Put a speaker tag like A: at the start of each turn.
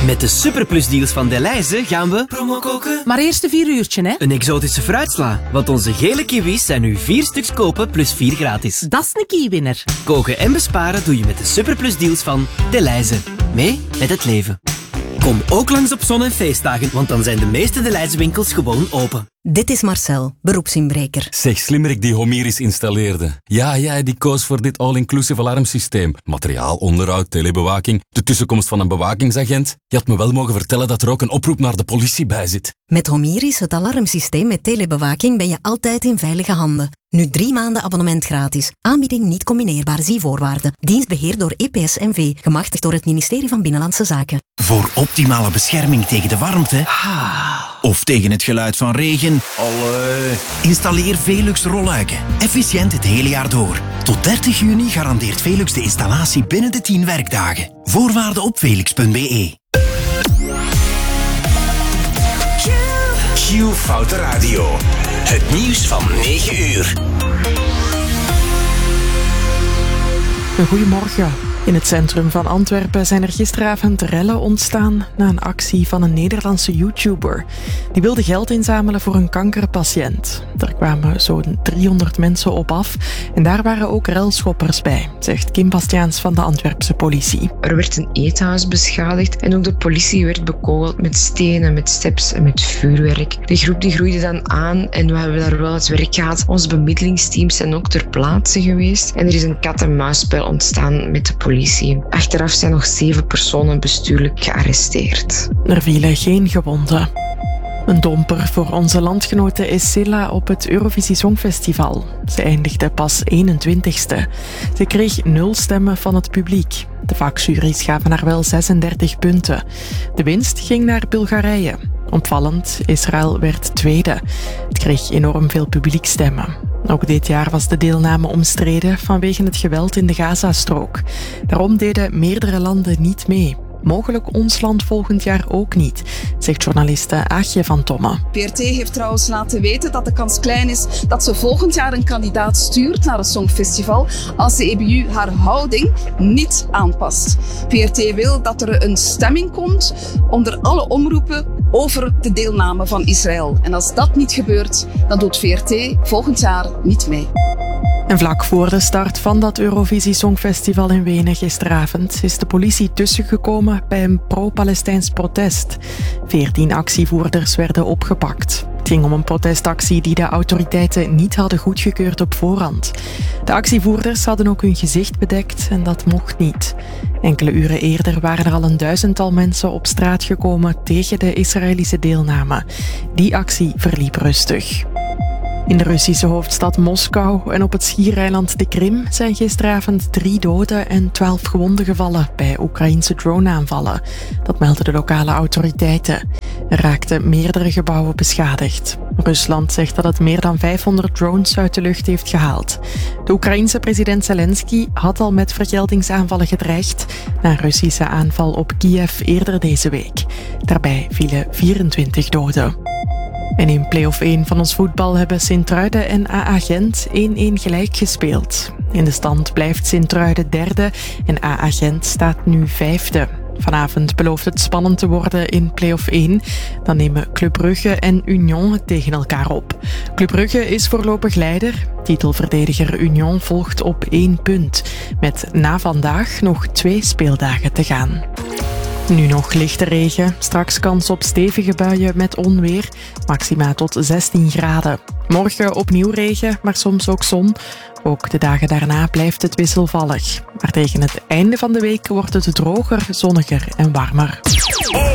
A: Met de superplusdeals van Delhaize gaan we promo koken.
B: Maar eerst een 4 uurtje, hè?
A: Een exotische fruitsla, want onze gele kiwis zijn nu 4 stuks kopen plus 4 gratis.
B: Dat is een kiewinner.
A: Koken en besparen doe je met de superplusdeals van Delhaize. Mee met het leven. Kom ook langs op zon- en feestdagen, want dan zijn de meeste Delhaize winkels gewoon open.
C: Dit is Marcel, beroepsinbreker.
D: Zeg, slimmerik die Homiris installeerde. Ja, die koos voor dit all-inclusive alarmsysteem. Materiaal, onderhoud, telebewaking, de tussenkomst van een bewakingsagent. Je had me wel mogen vertellen dat er ook een oproep naar de politie bij zit.
C: Met Homiris, het alarmsysteem met telebewaking, ben je altijd in veilige handen. Nu 3 maanden abonnement gratis. Aanbieding niet combineerbaar, zie voorwaarden. Dienst beheerd door EPS NV, gemachtigd door het ministerie van Binnenlandse Zaken.
E: Voor optimale bescherming tegen de warmte of tegen het geluid van regen, installeer Velux rolluiken. Efficiënt het hele jaar door. Tot 30 juni garandeert Velux de installatie binnen de 10 werkdagen. Voorwaarden op velux.be.
F: Q Foute Radio. Het nieuws van 9 uur.
G: Goedemorgen. In het centrum van Antwerpen zijn er gisteravond rellen ontstaan na een actie van een Nederlandse YouTuber. Die wilde geld inzamelen voor een kankerpatiënt. Er kwamen zo'n 300 mensen op af en daar waren ook relschoppers bij, zegt Kim Bastiaans van de Antwerpse politie.
H: Er werd een eethuis beschadigd en ook de politie werd bekogeld met stenen, met steps en met vuurwerk. De groep die groeide dan aan en we hebben daar wel het werk gehad. Onze bemiddelingsteams zijn ook ter plaatse geweest en er is een kat-en-muisspel ontstaan met de politie. Achteraf zijn nog 7 personen bestuurlijk gearresteerd.
G: Er vielen geen gewonden. Een domper voor onze landgenote Essela op het Eurovisie Songfestival. Ze eindigde pas 21ste. Ze kreeg 0 stemmen van het publiek. De vakjuries gaven haar wel 36 punten. De winst ging naar Bulgarije. Opvallend, Israël werd tweede. Het kreeg enorm veel publiekstemmen. Ook dit jaar was de deelname omstreden vanwege het geweld in de Gazastrook. Daarom deden meerdere landen niet mee. Mogelijk ons land volgend jaar ook niet, zegt journaliste Aagje van Tomme.
I: VRT heeft trouwens laten weten dat de kans klein is dat ze volgend jaar een kandidaat stuurt naar het Songfestival als de EBU haar houding niet aanpast. VRT wil dat er een stemming komt onder alle omroepen over de deelname van Israël. En als dat niet gebeurt, dan doet VRT volgend jaar niet mee.
G: En vlak voor de start van dat Eurovisie Songfestival in Wenen gisteravond is de politie tussengekomen bij een pro-Palestijns protest. 14 actievoerders werden opgepakt. Het ging om een protestactie die de autoriteiten niet hadden goedgekeurd op voorhand. De actievoerders hadden ook hun gezicht bedekt en dat mocht niet. Enkele uren eerder waren er al een 1000-tal mensen op straat gekomen tegen de Israëlische deelname. Die actie verliep rustig. In de Russische hoofdstad Moskou en op het schiereiland de Krim zijn gisteravond 3 doden en 12 gewonden gevallen bij Oekraïense droneaanvallen. Dat melden de lokale autoriteiten. Er raakten meerdere gebouwen beschadigd. Rusland zegt dat het meer dan 500 drones uit de lucht heeft gehaald. De Oekraïense president Zelensky had al met vergeldingsaanvallen gedreigd na een Russische aanval op Kiev eerder deze week. Daarbij vielen 24 doden. En in play-off 1 van ons voetbal hebben Sint-Truiden en AA Gent 1-1 gelijk gespeeld. In de stand blijft Sint-Truiden derde en AA Gent staat nu vijfde. Vanavond belooft het spannend te worden in play-off 1. Dan nemen Club Brugge en Union het tegen elkaar op. Club Brugge is voorlopig leider. Titelverdediger Union volgt op 1 punt. Met na vandaag nog 2 speeldagen te gaan. Nu nog lichte regen, straks kans op stevige buien met onweer, maxima tot 16 graden. Morgen opnieuw regen, maar soms ook zon. Ook de dagen daarna blijft het wisselvallig. Maar tegen het einde van de week wordt het droger, zonniger en warmer.